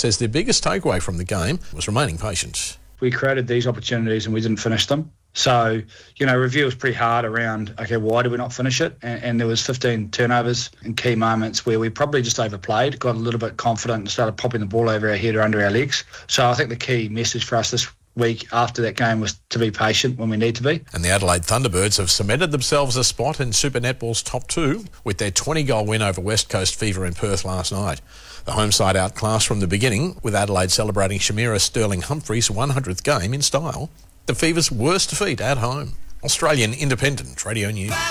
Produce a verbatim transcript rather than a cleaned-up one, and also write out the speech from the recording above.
says their biggest takeaway from the game was remaining patient. We created these opportunities and we didn't finish them. So, you know, review was pretty hard around, okay, why did we not finish it? And, and there was fifteen turnovers in key moments where we probably just overplayed, got a little bit confident and started popping the ball over our head or under our legs. So I think the key message for us this week after that game was to be patient when we need to be. And the Adelaide Thunderbirds have cemented themselves a spot in Super Netball's top two with their twenty-goal win over West Coast Fever in Perth last night. The home side outclassed from the beginning, with Adelaide celebrating Shamira Sterling-Humphrey's one hundredth game in style. The Fever's worst defeat at home. Australian Independent Radio News.